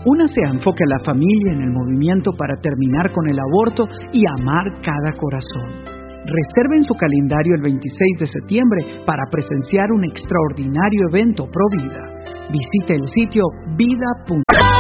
Únase a Enfoque a la Familia en el movimiento para terminar con el aborto y amar cada corazón. Reserve en su calendario el 26 de septiembre para presenciar un extraordinario evento pro vida. Visite el sitio vida.org.